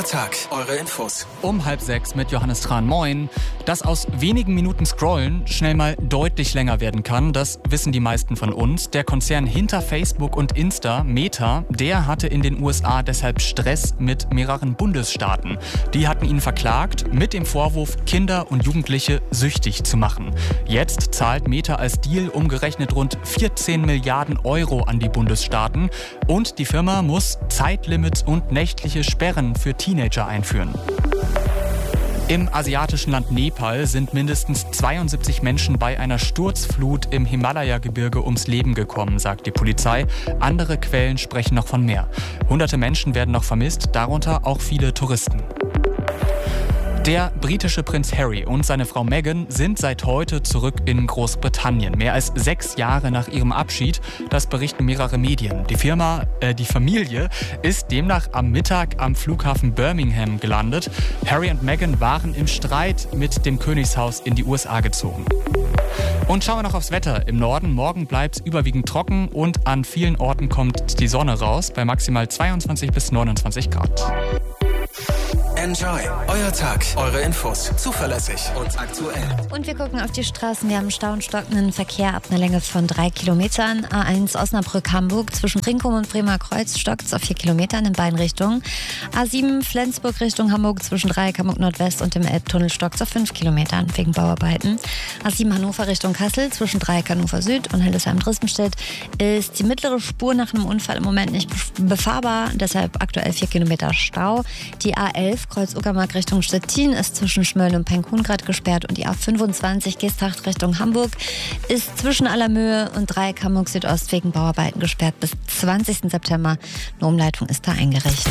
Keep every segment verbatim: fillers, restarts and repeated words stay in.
Tag, eure Infos. Um halb sechs mit Johannes Tran. Moin. Dass aus wenigen Minuten Scrollen schnell mal deutlich länger werden kann, das wissen die meisten von uns. Der Konzern hinter Facebook und Insta, Meta, der hatte in den U S A deshalb Stress mit mehreren Bundesstaaten. Die hatten ihn verklagt mit dem Vorwurf, Kinder und Jugendliche süchtig zu machen. Jetzt zahlt Meta als Deal umgerechnet rund vierzehn Milliarden Euro an die Bundesstaaten und die Firma muss Zeitlimits und nächtliche Sperren für Teenager einführen. Im asiatischen Land Nepal sind mindestens zweiundsiebzig Menschen bei einer Sturzflut im Himalaya-Gebirge ums Leben gekommen, sagt die Polizei. Andere Quellen sprechen noch von mehr. Hunderte Menschen werden noch vermisst, darunter auch viele Touristen. Der britische Prinz Harry und seine Frau Meghan sind seit heute zurück in Großbritannien. Mehr als sechs Jahre nach ihrem Abschied, das berichten mehrere Medien. Die Firma, äh, die Familie ist demnach am Mittag am Flughafen Birmingham gelandet. Harry und Meghan waren im Streit mit dem Königshaus in die U S A gezogen. Und schauen wir noch aufs Wetter. Im Norden morgen bleibt es überwiegend trocken und an vielen Orten kommt die Sonne raus bei maximal zweiundzwanzig bis neunundzwanzig Grad. Enjoy, euer Tag, eure Infos, zuverlässig und aktuell. Und wir gucken auf die Straßen. Wir haben Stau und stockenden Verkehr ab einer Länge von drei Kilometern. A eins Osnabrück-Hamburg zwischen Brinkum und Bremer Kreuz stockt es auf vier Kilometern in beiden Richtungen. A sieben Flensburg Richtung Hamburg zwischen Dreieck Hamburg Nordwest und dem Elbtunnel stockt es auf fünf Kilometern wegen Bauarbeiten. A sieben Hannover Richtung Kassel zwischen Dreieck Hannover Süd und Hildesheim-Drispenstedt ist die mittlere Spur nach einem Unfall im Moment nicht befahrbar. Deshalb aktuell vier Kilometer Stau. Die A elf Kreuz-Uckermark Richtung Stettin ist zwischen Schmölln und Penkungrad gesperrt und die A fünfundzwanzig Geesthacht Richtung Hamburg ist zwischen Allermöhe und Dreieck Hamburg Südost wegen Bauarbeiten gesperrt bis zwanzigsten September. Eine Umleitung ist da eingerichtet.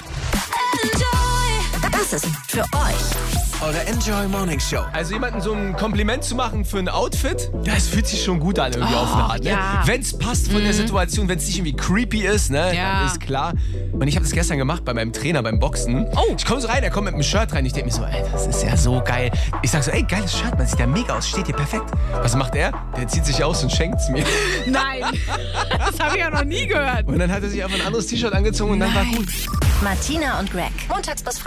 Das ist für euch. Eure Enjoy Morning Show. Also jemandem so ein Kompliment zu machen für ein Outfit, das fühlt sich schon gut an irgendwie oh, auf eine Art. Ne? Ja. Wenn es passt von mhm. der Situation, wenn es nicht irgendwie creepy ist, ne, ja. dann ist klar. Und ich habe das gestern gemacht bei meinem Trainer beim Boxen. Oh. Ich komme so rein, er kommt mit einem Shirt rein. Ich denke mir so, ey, das ist ja so geil. Ich sag so, ey, geiles Shirt, man sieht ja mega aus, steht hier perfekt. Was macht er? Der zieht sich aus und schenkt es mir. Nein, das habe ich ja noch nie gehört. Und dann hat er sich einfach ein anderes T-Shirt angezogen und Nein. dann war gut. Martina und Greg, montags bis